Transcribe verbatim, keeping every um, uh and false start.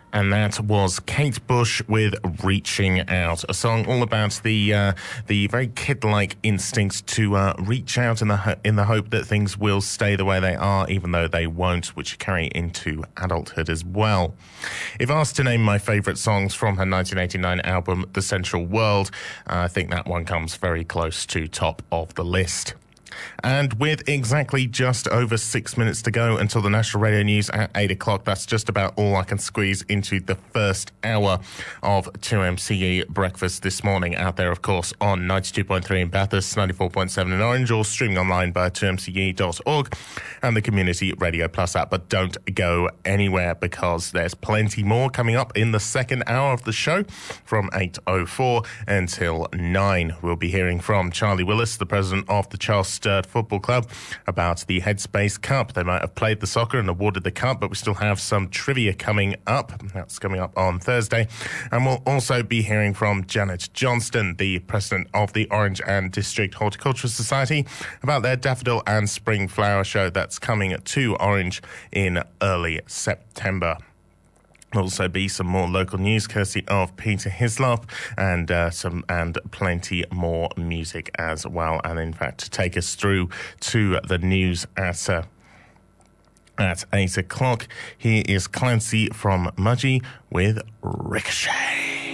And that was Kate Bush with Reaching Out, a song all about the uh, the very kid-like instinct to uh, reach out in the ho- in the hope that things will stay the way they are, even though they won't, which you carry into adulthood as well. If asked to name my favourite songs from her nineteen eighty-nine album, The Central World, uh, I think that one comes very close to top of the list. And with exactly just over six minutes to go until the National Radio News at eight o'clock, that's just about all I can squeeze into the first hour of two M C E Breakfast this morning. Out there, of course, on ninety-two point three in Bathurst, ninety-four point seven in Orange, or streaming online by two m c e dot org and the Community Radio Plus app. But don't go anywhere, because there's plenty more coming up in the second hour of the show from eight oh four until nine. We'll be hearing from Charlie Willis, the president of the Charles Sturt Football Club, about the Headspace Cup. They might have played the soccer and awarded the cup, but we still have some trivia coming up. That's coming up on Thursday. And we'll also be hearing from Janet Johnston, the president of the Orange and District Horticultural Society, about their Daffodil and Spring Flower Show that's coming to Orange in early September. There'll also be some more local news courtesy of Peter Hislop, and uh, some and plenty more music as well. And in fact, to take us through to the news at uh, at eight o'clock, here is Clancy from Mudgee with Ricochet.